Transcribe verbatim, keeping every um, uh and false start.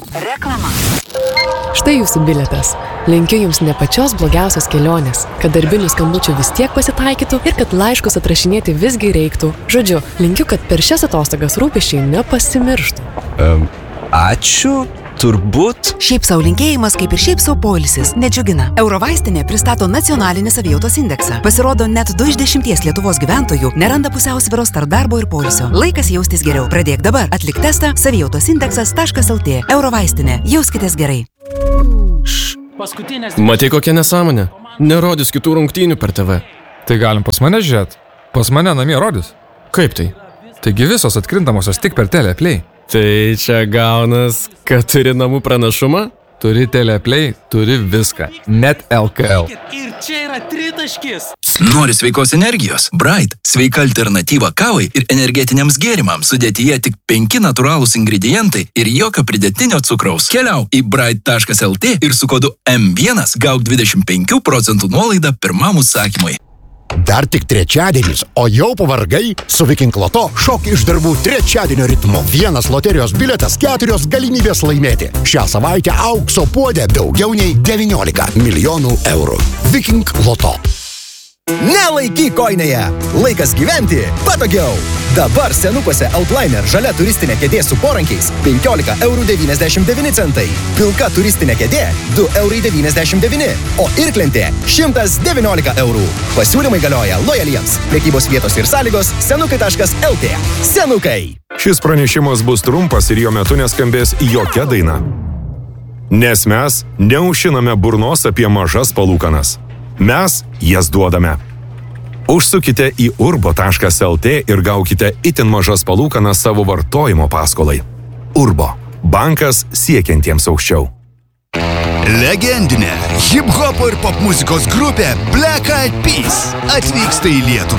Reklama. Štai jūsų bilietas. Linkiu jums ne pačios blogiausios kelionės, kad darbinių skambučių vis tiek pasitaikytų ir kad laiškus atrašinėti visgi reiktų. Žodžiu, linkiu, kad per šias atostogas rūpesčiai nepasimirštų. Um, ačiū, turbūt. Šiaip sau linkėjimas, kaip ir šiaip sau poilsis, nedžiugina. Eurovaistinė pristato nacionalinį savijautos indeksą. Pasirodo, net du iš dešimties Lietuvos gyventojų neranda pusiausvyros tarp darbo ir poilsio. Laikas jaustis geriau. Pradėk dabar. Atlik testą savijautos indeksas taškas lt. Eurovaistinė. Jauskitės gerai. Matai kokia nesąmonė? Nerodys kitų rungtynių per T V. Tai galim pas mane žiūrėt. Pas mane namie rodys. Kaip tai? Taigi visos atkrintamosios tik per Teleplay. Tai čia gaunas, kad turi namų pranašumą? Turi Teleplay, turi viską. Net L K L. Ir čia yra tritaškis. Nori sveikos energijos? Bright – sveika alternatyva kavai ir energetiniams gėrimams. Sudėtyje tik penki natūralūs ingredientai ir jokio pridėtinio cukraus. Keliau į bright taškas lt ir su kodu M vienas gauk dvidešimt penkių procentų nuolaidą pirmam užsakymui. Dar tik trečiadienis, o jau pavargai? Su Viking Loto šok iš darbų trečiadienio ritmu. Vienas loterijos bilietas, keturios galimybės laimėti. Šią savaitę aukso puodė daugiau nei devyniolika milijonų eurų. Viking Loto. Nelaikyk kojinėje. Laikas gyventi patogiau. Dabar senukuose Outliner žalia turistinė kėdė su porankiais penkiolika eurų devyniasdešimt devyni centai. Pilka turistinė kėdė du eurai devyniasdešimt devyni, o irklentė šimtas devyniolika eurų. Pasiūlymai galioja lojaliems. Prekybos vietos ir sąlygos senukai taškas lt. Senukai. Šis pranešimas bus trumpas ir jo metu neskambės jokia daina. Nes mes neužšiname burnos apie mažas palūkanas. Mes jas duodame. Užsukite į urbo taškas lt ir gaukite itin mažas palūkanas savo vartojimo paskolai. Urbo. Bankas siekiantiems aukščiau. Legendinė hip-hopo ir popmuzikos grupė Black Eyed Peas atvyksta į Lietuvą.